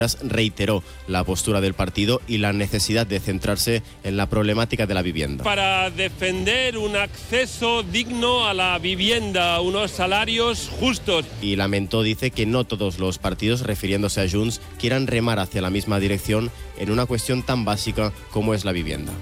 reiteró la postura del partido y la necesidad de centrarse en la problemática de la vivienda. Para defender un acceso digno a la vivienda, unos salarios justos. Y lamentó, dice, que no todos los partidos, refiriéndose a Junts, quieran remar hacia la misma dirección en una cuestión tan básica como es la vivienda.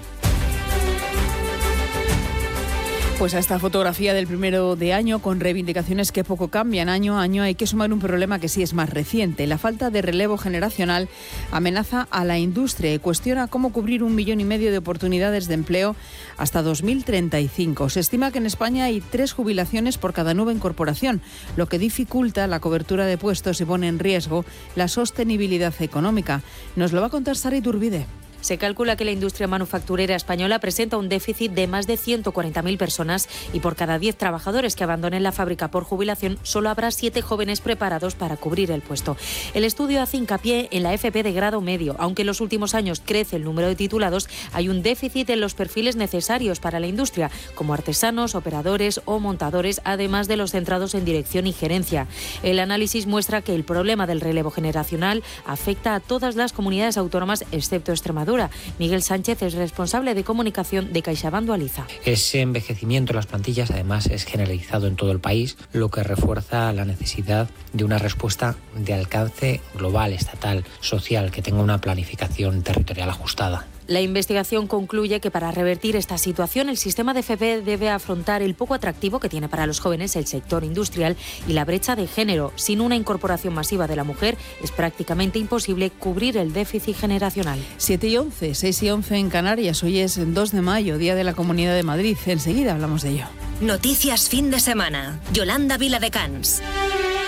Pues a esta fotografía del 1 de año, con reivindicaciones que poco cambian año a año, hay que sumar un problema que sí es más reciente. La falta de relevo generacional amenaza a la industria y cuestiona cómo cubrir 1,5 millones de oportunidades de empleo hasta 2035. Se estima que en España hay 3 jubilaciones por cada nueva incorporación, lo que dificulta la cobertura de puestos y pone en riesgo la sostenibilidad económica. Nos lo va a contar Sara Iturbide. Se calcula que la industria manufacturera española presenta un déficit de más de 140.000 personas y por cada 10 trabajadores que abandonen la fábrica por jubilación, solo habrá 7 jóvenes preparados para cubrir el puesto. El estudio hace hincapié en la FP de grado medio. Aunque en los últimos años crece el número de titulados, hay un déficit en los perfiles necesarios para la industria, como artesanos, operadores o montadores, además de los centrados en dirección y gerencia. El análisis muestra que el problema del relevo generacional afecta a todas las comunidades autónomas, excepto Extremadura. Miguel Sánchez es responsable de comunicación de CaixaBank Dualiza. Ese envejecimiento en las plantillas además es generalizado en todo el país, lo que refuerza la necesidad de una respuesta de alcance global, estatal, social, que tenga una planificación territorial ajustada. La investigación concluye que para revertir esta situación el sistema de FP debe afrontar el poco atractivo que tiene para los jóvenes el sector industrial y la brecha de género. Sin una incorporación masiva de la mujer es prácticamente imposible cubrir el déficit generacional. 7:11, 6:11 en Canarias. Hoy es 2 de mayo, Día de la Comunidad de Madrid. Enseguida hablamos de ello. Noticias fin de semana. Yolanda Viladecans.